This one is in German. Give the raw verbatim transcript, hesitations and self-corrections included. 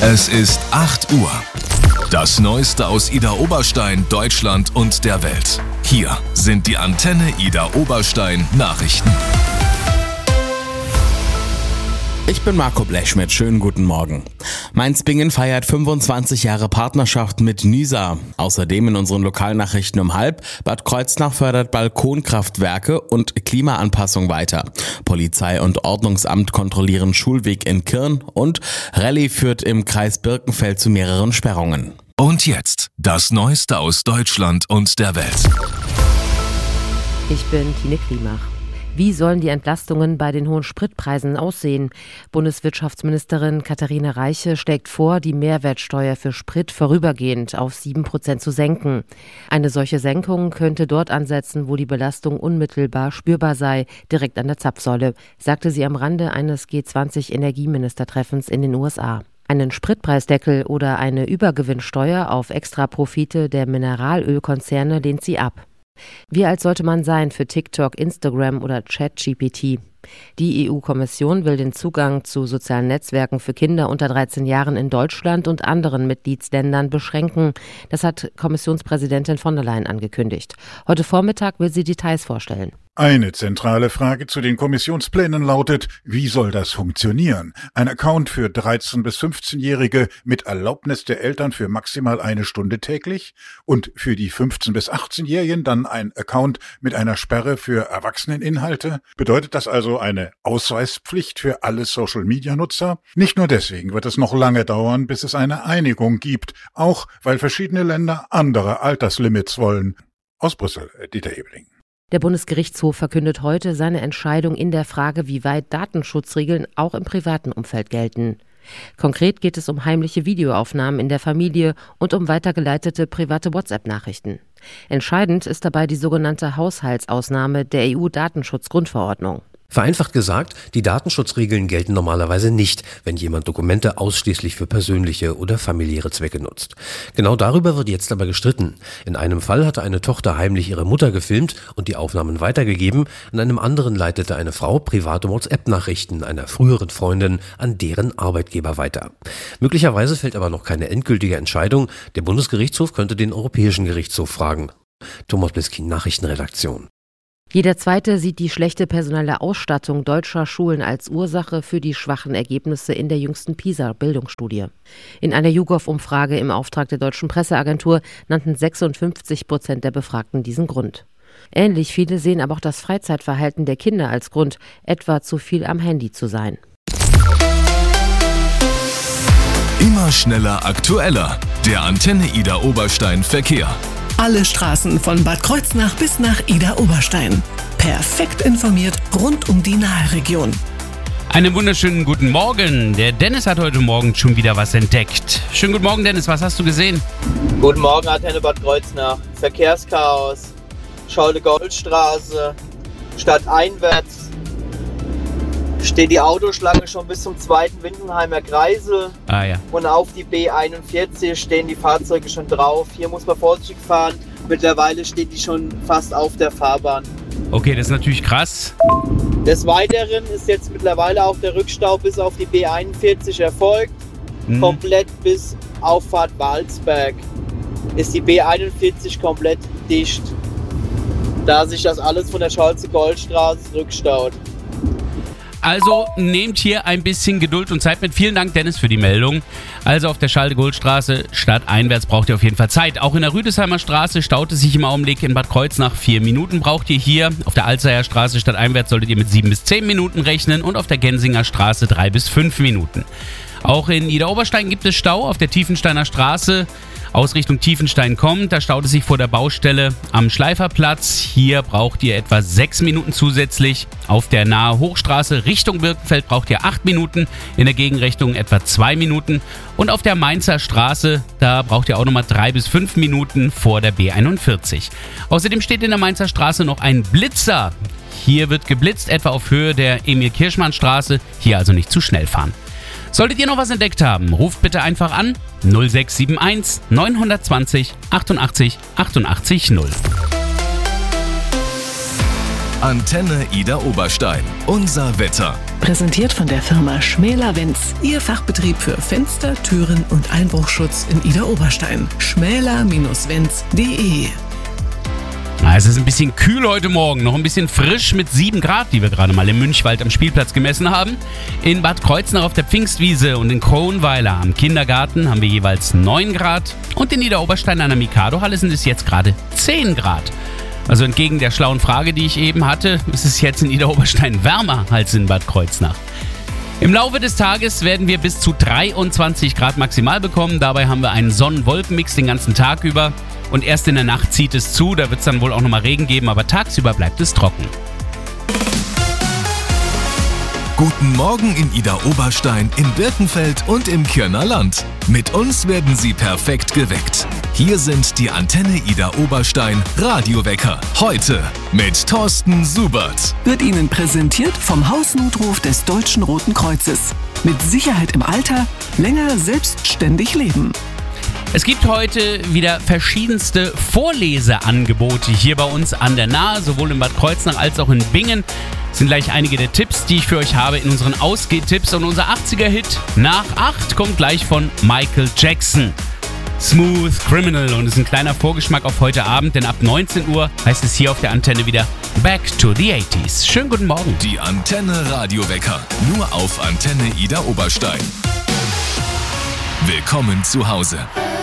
Es ist acht Uhr. Das Neueste aus Ida Oberstein, Deutschland und der Welt. Hier sind die Antenne Ida Oberstein Nachrichten. Ich bin Marco Blechschmidt, schönen guten Morgen. Mainz-Bingen feiert fünfundzwanzig Jahre Partnerschaft mit Nysa. Außerdem in unseren Lokalnachrichten um halb, Bad Kreuznach fördert Balkonkraftwerke und Klimaanpassung weiter. Polizei und Ordnungsamt kontrollieren Schulweg in Kirn und Rallye führt im Kreis Birkenfeld zu mehreren Sperrungen. Und jetzt das Neueste aus Deutschland und der Welt. Ich bin Tine Klimach. Wie sollen die Entlastungen bei den hohen Spritpreisen aussehen? Bundeswirtschaftsministerin Katharina Reiche schlägt vor, die Mehrwertsteuer für Sprit vorübergehend auf sieben Prozent zu senken. Eine solche Senkung könnte dort ansetzen, wo die Belastung unmittelbar spürbar sei, direkt an der Zapfsäule, sagte sie am Rande eines G zwanzig Energieministertreffens in den U S A. Einen Spritpreisdeckel oder eine Übergewinnsteuer auf Extraprofite der Mineralölkonzerne lehnt sie ab. Wie alt sollte man sein für TikTok, Instagram oder ChatGPT? Die E U-Kommission will den Zugang zu sozialen Netzwerken für Kinder unter dreizehn Jahren in Deutschland und anderen Mitgliedsländern beschränken. Das hat Kommissionspräsidentin von der Leyen angekündigt. Heute Vormittag will sie Details vorstellen. Eine zentrale Frage zu den Kommissionsplänen lautet, wie soll das funktionieren? Ein Account für dreizehn- bis fünfzehnjährige mit Erlaubnis der Eltern für maximal eine Stunde täglich und für die fünfzehn- bis achtzehnjährigen dann ein Account mit einer Sperre für Erwachseneninhalte? Bedeutet das also eine Ausweispflicht für alle Social-Media-Nutzer? Nicht nur deswegen wird es noch lange dauern, bis es eine Einigung gibt, auch weil verschiedene Länder andere Alterslimits wollen. Aus Brüssel, Dieter Ebeling. Der Bundesgerichtshof verkündet heute seine Entscheidung in der Frage, wie weit Datenschutzregeln auch im privaten Umfeld gelten. Konkret geht es um heimliche Videoaufnahmen in der Familie und um weitergeleitete private WhatsApp-Nachrichten. Entscheidend ist dabei die sogenannte Haushaltsausnahme der E U-Datenschutzgrundverordnung. Vereinfacht gesagt, die Datenschutzregeln gelten normalerweise nicht, wenn jemand Dokumente ausschließlich für persönliche oder familiäre Zwecke nutzt. Genau darüber wird jetzt aber gestritten. In einem Fall hatte eine Tochter heimlich ihre Mutter gefilmt und die Aufnahmen weitergegeben, in einem anderen leitete eine Frau private WhatsApp-Nachrichten einer früheren Freundin an deren Arbeitgeber weiter. Möglicherweise fällt aber noch keine endgültige Entscheidung. Der Bundesgerichtshof könnte den Europäischen Gerichtshof fragen. Thomas Bliskin, Nachrichtenredaktion. Jeder Zweite sieht die schlechte personelle Ausstattung deutscher Schulen als Ursache für die schwachen Ergebnisse in der jüngsten PISA-Bildungsstudie. In einer YouGov-Umfrage im Auftrag der Deutschen Presseagentur nannten sechsundfünfzig Prozent der Befragten diesen Grund. Ähnlich viele sehen aber auch das Freizeitverhalten der Kinder als Grund, etwa zu viel am Handy zu sein. Immer schneller, aktueller. Der Antenne Ida Oberstein Verkehr. Alle Straßen von Bad Kreuznach bis nach Ida Oberstein. Perfekt informiert rund um die Nahregion. Einen wunderschönen guten Morgen. Der Dennis hat heute Morgen schon wieder was entdeckt. Schönen guten Morgen, Dennis. Was hast du gesehen? Guten Morgen, Antenne Bad Kreuznach. Verkehrschaos. Schaude-Goldstraße. Stadteinwärts steht die Autoschlange schon bis zum zweiten Windenheimer Kreisel. Ah ja. Und auf die B einundvierzig stehen die Fahrzeuge schon drauf. Hier muss man vorsichtig fahren. Mittlerweile steht die schon fast auf der Fahrbahn. Okay, das ist natürlich krass. Des Weiteren ist jetzt mittlerweile auch der Rückstau bis auf die B einundvierzig erfolgt. Hm. Komplett bis Auffahrt Walsberg ist die B einundvierzig komplett dicht, da sich das alles von der Scholze-Goldstraße rückstaut. Also nehmt hier ein bisschen Geduld und Zeit mit. Vielen Dank, Dennis, für die Meldung. Also auf der Schalde-Goldstraße stadteinwärts braucht ihr auf jeden Fall Zeit. Auch in der Rüdesheimer Straße staut es sich im Augenblick in Bad Kreuznach. Vier Minuten braucht ihr hier. Auf der Alzeyer Straße stadteinwärts solltet ihr mit sieben bis zehn Minuten rechnen und auf der Gensinger Straße drei bis fünf Minuten. Auch in Ida Oberstein gibt es Stau auf der Tiefensteiner Straße. Aus Richtung Tiefenstein kommt, da staut es sich vor der Baustelle am Schleiferplatz. Hier braucht ihr etwa sechs Minuten zusätzlich. Auf der Nahe Hochstraße Richtung Birkenfeld braucht ihr acht Minuten, in der Gegenrichtung etwa zwei Minuten. Und auf der Mainzer Straße, da braucht ihr auch nochmal drei bis fünf Minuten vor der B einundvierzig. Außerdem steht in der Mainzer Straße noch ein Blitzer. Hier wird geblitzt, etwa auf Höhe der Emil-Kirschmann-Straße. Hier also nicht zu schnell fahren. Solltet ihr noch was entdeckt haben, ruft bitte einfach an null sechs sieben eins neun zwei null achtundachtzig achtundachtzig null. Antenne Ida Oberstein. Unser Wetter. Präsentiert von der Firma Schmäler-Wenz. Ihr Fachbetrieb für Fenster, Türen und Einbruchschutz in Idar-Oberstein. schmäler Bindestrich wenz punkt de. Es ist ein bisschen kühl heute Morgen, noch ein bisschen frisch mit sieben Grad, die wir gerade mal im Münchwald am Spielplatz gemessen haben. In Bad Kreuznach auf der Pfingstwiese und in Kronweiler am Kindergarten haben wir jeweils neun Grad. Und in Idar-Oberstein an der Mikado-Halle sind es jetzt gerade zehn Grad. Also entgegen der schlauen Frage, die ich eben hatte, ist es jetzt in Idar-Oberstein wärmer als in Bad Kreuznach. Im Laufe des Tages werden wir bis zu dreiundzwanzig Grad maximal bekommen. Dabei haben wir einen Sonnen-Wolken-Mix den ganzen Tag über. Und erst in der Nacht zieht es zu, da wird es dann wohl auch nochmal Regen geben, aber tagsüber bleibt es trocken. Guten Morgen in Idar-Oberstein, in Birkenfeld und im Kirner Land. Mit uns werden Sie perfekt geweckt. Hier sind die Antenne Idar-Oberstein Radiowecker. Heute mit Thorsten Subert. Wird Ihnen präsentiert vom Hausnotruf des Deutschen Roten Kreuzes. Mit Sicherheit im Alter, länger selbstständig leben. Es gibt heute wieder verschiedenste Vorleseangebote hier bei uns an der Nahe, sowohl in Bad Kreuznach als auch in Bingen. Das sind gleich einige der Tipps, die ich für euch habe in unseren Ausgehtipps. Und unser achtziger-Hit nach acht kommt gleich von Michael Jackson. Smooth Criminal, und ist ein kleiner Vorgeschmack auf heute Abend, denn ab neunzehn Uhr heißt es hier auf der Antenne wieder Back to the eighties. Schönen guten Morgen. Die Antenne Radiowecker, nur auf Antenne Idar-Oberstein. Willkommen zu Hause.